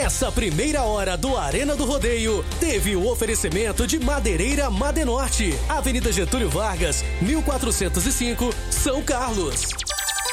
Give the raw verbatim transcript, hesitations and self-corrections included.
Essa primeira hora do Arena do Rodeio teve o oferecimento de Madeireira Madenorte, Avenida Getúlio Vargas, mil quatrocentos e cinco, São Carlos.